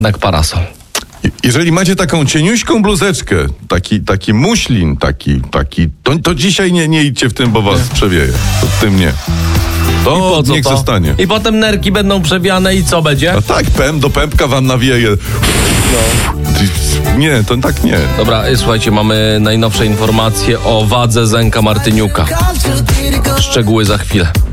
jednak parasol. Jeżeli macie taką cieniuśką bluzeczkę, taki muślin, to dzisiaj nie idźcie w tym, bo was przewieje. To w tym nie. To niech zostanie. I potem nerki będą przewiane i co będzie? A tak, do pępka wam nawieje. Nie, to tak nie. Dobra, słuchajcie, mamy najnowsze informacje o wadze Zenka Martyniuka. Szczegóły za chwilę.